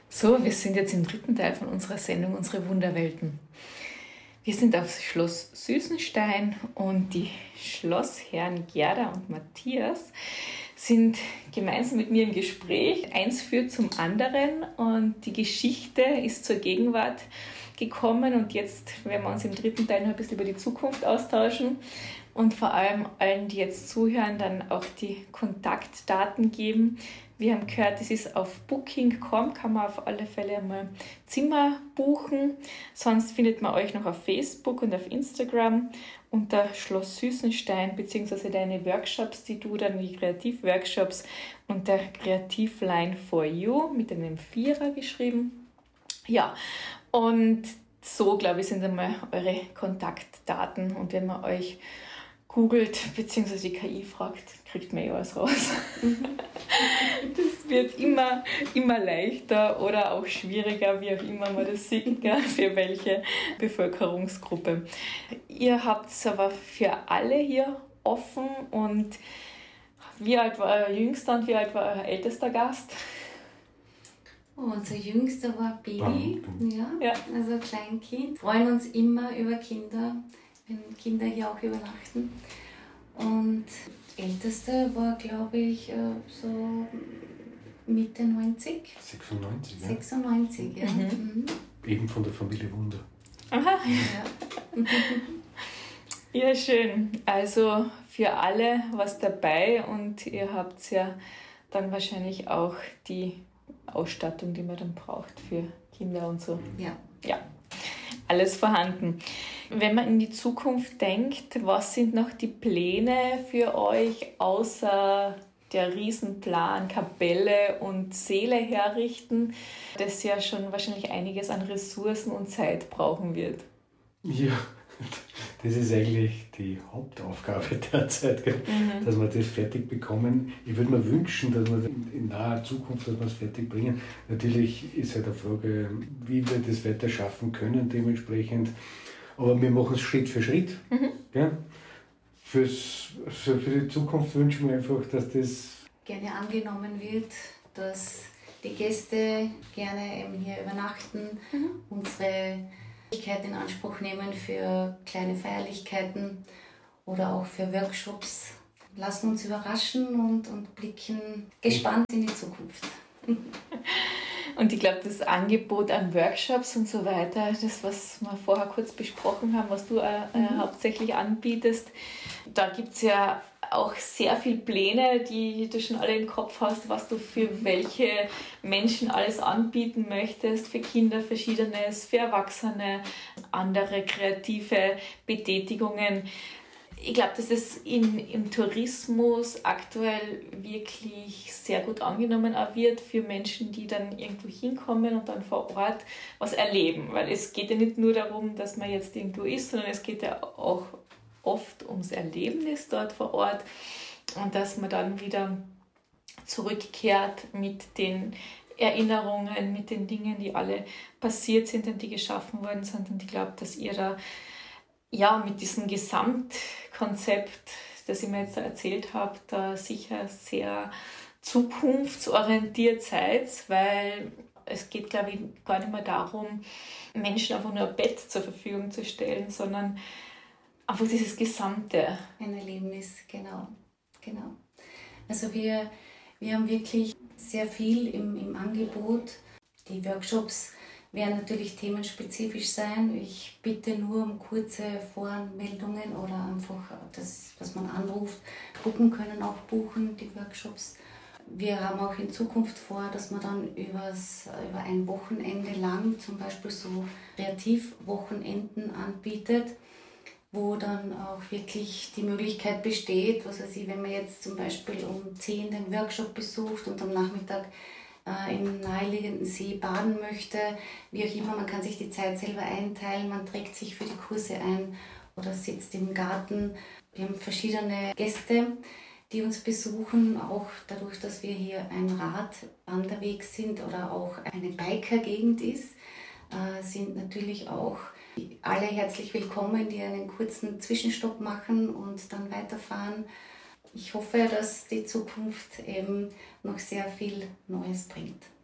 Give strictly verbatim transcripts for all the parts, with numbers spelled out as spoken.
So, wir sind jetzt im dritten Teil von unserer Sendung Unsere Wunderwelten. Wir sind auf Schloss Süßenstein und die Schlossherren Gerda und Matthias sind gemeinsam mit mir im Gespräch. Eins führt zum anderen und die Geschichte ist zur Gegenwart gekommen und jetzt werden wir uns im dritten Teil noch ein bisschen über die Zukunft austauschen und vor allem allen, die jetzt zuhören, dann auch die Kontaktdaten geben. Wir haben gehört, es ist auf booking punkt com, kann man auf alle Fälle einmal Zimmer buchen. Sonst findet man euch noch auf Facebook und auf Instagram unter Schloss Süßenstein, beziehungsweise deine Workshops, die du dann, die Kreativworkshops, unter Kreativline for You mit einem Vierer geschrieben. Ja, und so, glaube ich, sind einmal eure Kontaktdaten und wenn man euch googelt, beziehungsweise die K I fragt, kriegt man ja alles raus. Das wird immer, immer leichter oder auch schwieriger, wie auch immer man das sieht, gell, für welche Bevölkerungsgruppe. Ihr habt es aber für alle hier offen und wie alt war euer jüngster und wie alt war euer ältester Gast? Oh, unser Jüngster war Baby, ja, ja, also ein Kleinkind. Wir freuen uns immer über Kinder, wenn Kinder hier auch übernachten. Und Älteste war, glaube ich, so Mitte neunzig. sechsundneunzig, ja. sechsundneunzig, ja. Mhm. Eben von der Familie Wunder. Aha. Ja. Ja, schön. Also für alle was dabei und ihr habt ja dann wahrscheinlich auch die Ausstattung, die man dann braucht für Kinder und so. Ja. Ja, alles vorhanden. Wenn man in die Zukunft denkt, was sind noch die Pläne für euch, außer der Riesenplan Kapelle und Säle herrichten, das ja schon wahrscheinlich einiges an Ressourcen und Zeit brauchen wird? Ja, das ist eigentlich die Hauptaufgabe derzeit, gell? Mhm. Dass wir das fertig bekommen. Ich würde mir wünschen, dass wir in naher Zukunft, dass wir es fertig bringen. Natürlich ist halt die Frage, wie wir das weiter schaffen können dementsprechend. Aber wir machen es Schritt für Schritt. Mhm. Ja? Fürs, für die Zukunft wünschen wir einfach, dass das gerne angenommen wird, dass die Gäste gerne eben hier übernachten, mhm. unsere Möglichkeit in Anspruch nehmen für kleine Feierlichkeiten oder auch für Workshops. Lassen uns überraschen und, und blicken gespannt in die Zukunft. Und ich glaube, das Angebot an Workshops und so weiter, das, was wir vorher kurz besprochen haben, was du äh, mhm. hauptsächlich anbietest, da gibt es ja auch sehr viele Pläne, die du schon alle im Kopf hast, was du für welche Menschen alles anbieten möchtest, für Kinder Verschiedenes, für Erwachsene, andere kreative Betätigungen. Ich glaube, dass es in, im Tourismus aktuell wirklich sehr gut angenommen wird für Menschen, die dann irgendwo hinkommen und dann vor Ort was erleben. Weil es geht ja nicht nur darum, dass man jetzt irgendwo ist, sondern es geht ja auch oft ums Erlebnis dort vor Ort und dass man dann wieder zurückkehrt mit den Erinnerungen, mit den Dingen, die alle passiert sind und die geschaffen worden sind. Und ich glaube, dass ihr da ja, mit diesem Gesamtkonzept, das ich mir jetzt erzählt habe, da sicher sehr zukunftsorientiert seid, weil es geht, glaube ich, gar nicht mehr darum, Menschen einfach nur ein Bett zur Verfügung zu stellen, sondern einfach dieses Gesamte. Ein Erlebnis, genau. genau. Also wir, wir haben wirklich sehr viel im, im Angebot. Die Workshops werden natürlich themenspezifisch sein. Ich bitte nur um kurze Voranmeldungen oder einfach, das, dass man anruft. Gruppen können auch buchen, die Workshops. Wir haben auch in Zukunft vor, dass man dann übers, über ein Wochenende lang zum Beispiel so Kreativwochenenden anbietet, wo dann auch wirklich die Möglichkeit besteht, was weiß ich, wenn man jetzt zum Beispiel um zehn den Workshop besucht und am Nachmittag im naheliegenden See baden möchte, wie auch immer, man kann sich die Zeit selber einteilen, man trägt sich für die Kurse ein oder sitzt im Garten. Wir haben verschiedene Gäste, die uns besuchen, auch dadurch, dass wir hier ein Radwanderweg sind oder auch eine Biker-Gegend ist, sind natürlich auch alle herzlich willkommen, die einen kurzen Zwischenstopp machen und dann weiterfahren. Ich hoffe, dass die Zukunft eben noch sehr viel Neues bringt.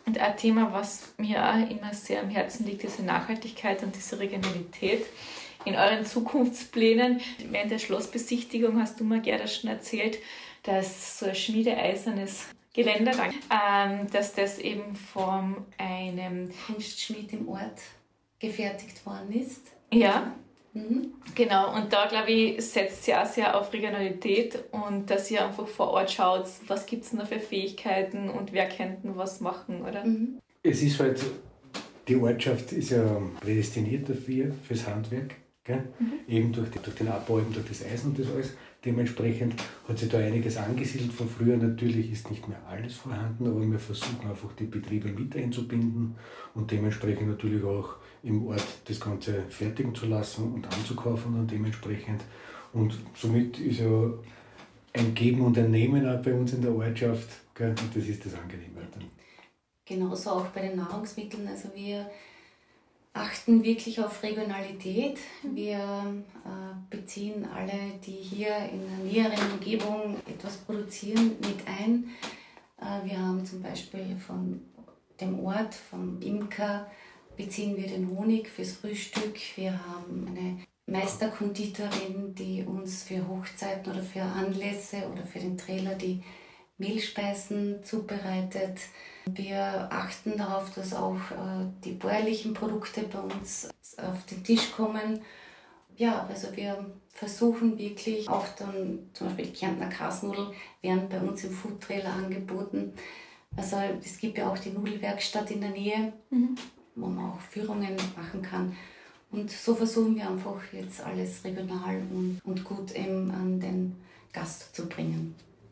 Und ein Thema, was mir auch immer sehr am Herzen liegt, ist die Nachhaltigkeit und diese Regionalität. In euren Zukunftsplänen, während der Schlossbesichtigung hast du mir gerne schon erzählt, dass so ein schmiedeeisernes Geländer, ähm, dass das eben von einem Kunstschmied im Ort gefertigt worden ist. Ja, mhm. Genau. Und da, glaube ich, setzt sie auch sehr auf Regionalität und dass ihr einfach vor Ort schaut, was gibt es denn da für Fähigkeiten und wer könnte denn was machen, oder? Mhm. Es ist halt, die Ortschaft ist ja prädestiniert dafür, fürs Handwerk. Gell? Mhm. Eben durch, die, durch den Abbau, eben durch das Eisen und das alles. Dementsprechend hat sich da einiges angesiedelt von früher. Natürlich ist nicht mehr alles vorhanden, aber wir versuchen einfach die Betriebe mit einzubinden und dementsprechend natürlich auch im Ort das Ganze fertigen zu lassen und anzukaufen und dementsprechend. Und somit ist ja ein Geben und ein Nehmen auch bei uns in der Ortschaft. Gell? Und das ist das Angenehme. Genauso auch bei den Nahrungsmitteln. Also wir achten wirklich auf Regionalität. Wir äh, beziehen alle, die hier in der näheren Umgebung etwas produzieren, mit ein. Äh, wir haben zum Beispiel von dem Ort, vom Imker, beziehen wir den Honig fürs Frühstück. Wir haben eine Meisterkonditorin, die uns für Hochzeiten oder für Anlässe oder für den Trailer die Mehlspeisen zubereitet. Wir achten darauf, dass auch äh, die bäuerlichen Produkte bei uns auf den Tisch kommen. Ja, also wir versuchen wirklich auch dann, zum Beispiel die Kärntner Kasnudeln werden bei uns im Foodtrailer angeboten. Also es gibt ja auch die Nudelwerkstatt in der Nähe, mhm. wo man auch Führungen machen kann. Und so versuchen wir einfach jetzt alles regional und, und gut eben an den Gast zu bringen.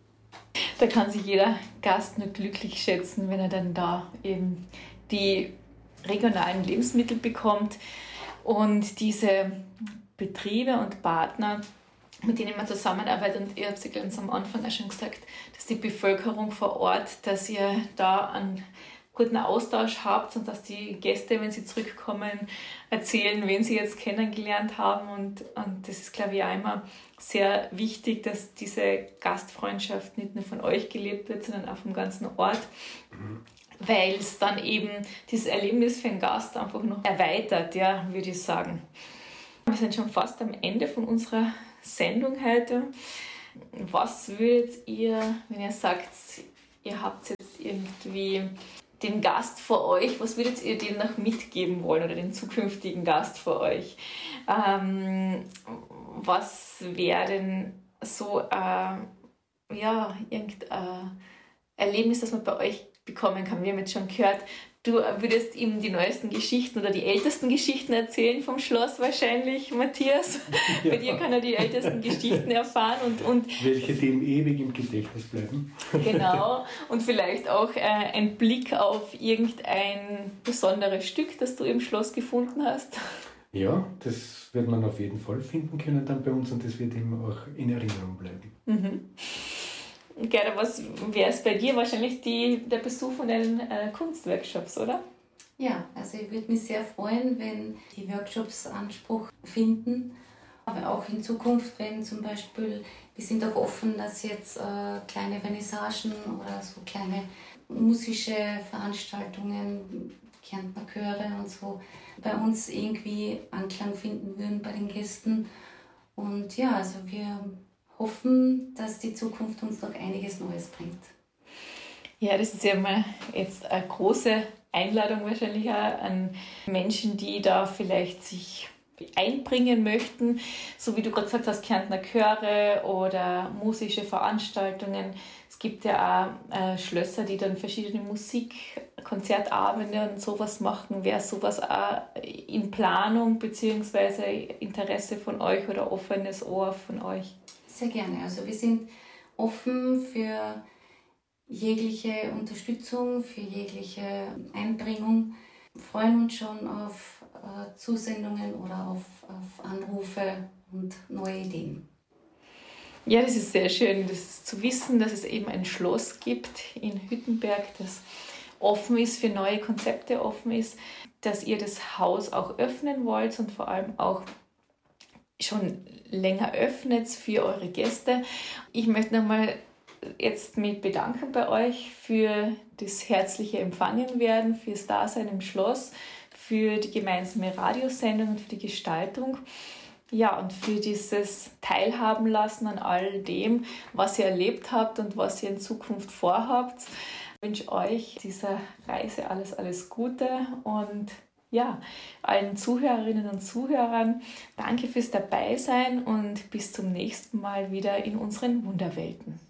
Da kann sich jeder Gast nur glücklich schätzen, wenn er dann da eben die regionalen Lebensmittel bekommt. Und diese Betriebe und Partner, mit denen man zusammenarbeitet, und ihr habt ja ganz am Anfang auch schon gesagt, dass die Bevölkerung vor Ort, dass ihr da einen guten Austausch habt und dass die Gäste, wenn sie zurückkommen, erzählen, wen sie jetzt kennengelernt haben. Und, und das ist, glaube ich, auch immer sehr wichtig, dass diese Gastfreundschaft nicht nur von euch gelebt wird, sondern auch vom ganzen Ort, mhm. weil es dann eben dieses Erlebnis für den Gast einfach noch erweitert, ja, würde ich sagen. Wir sind schon fast am Ende von unserer Sendung heute. Was würdet ihr, wenn ihr sagt, ihr habt jetzt irgendwie den Gast vor euch, was würdet ihr dem noch mitgeben wollen oder den zukünftigen Gast vor euch? Ähm, was wäre denn so äh, ja, irgendein Erlebnis, das man bei euch bekommen kann? Wir haben jetzt schon gehört, du würdest ihm die neuesten Geschichten oder die ältesten Geschichten erzählen vom Schloss wahrscheinlich, Matthias. Ja. Bei dir kann er die ältesten Geschichten erfahren. Und, und welche dem ewig im Gedächtnis bleiben. Genau. Und vielleicht auch äh, ein Blick auf irgendein besonderes Stück, das du im Schloss gefunden hast. Ja, das wird man auf jeden Fall finden können dann bei uns und das wird ihm auch in Erinnerung bleiben. Mhm. Gerda, was wäre es bei dir? Wahrscheinlich die, der Besuch von den äh, Kunstworkshops, oder? Ja, also ich würde mich sehr freuen, wenn die Workshops Anspruch finden. Aber auch in Zukunft, wenn zum Beispiel, wir sind auch offen, dass jetzt äh, kleine Vernissagen oder so kleine musische Veranstaltungen, Kärntner Chöre und so, bei uns irgendwie Anklang finden würden bei den Gästen. Und ja, also wir hoffen, dass die Zukunft uns noch einiges Neues bringt. Ja, das ist ja mal jetzt eine große Einladung wahrscheinlich auch an Menschen, die da vielleicht sich einbringen möchten, so wie du gerade gesagt hast, Kärntner Chöre oder musische Veranstaltungen. Es gibt ja auch äh, Schlösser, die dann verschiedene Musikkonzertabende und sowas machen. Wäre sowas auch in Planung bzw. Interesse von euch oder offenes Ohr von euch? Sehr gerne. Also wir sind offen für jegliche Unterstützung, für jegliche Einbringung. Wir freuen uns schon auf äh, Zusendungen oder auf, auf Anrufe und neue Ideen. Ja, das ist sehr schön, das zu wissen, dass es eben ein Schloss gibt in Hüttenberg, das offen ist für neue Konzepte, offen ist, dass ihr das Haus auch öffnen wollt und vor allem auch schon länger öffnet für eure Gäste. Ich möchte nochmal jetzt mich bedanken bei euch für das herzliche Empfangenwerden, fürs Dasein im Schloss, für die gemeinsame Radiosendung und für die Gestaltung. Ja, und für dieses Teilhaben lassen an all dem, was ihr erlebt habt und was ihr in Zukunft vorhabt. Ich wünsche euch dieser Reise alles, alles Gute und ja, allen Zuhörerinnen und Zuhörern danke fürs Dabeisein und bis zum nächsten Mal wieder in unseren Wunderwelten.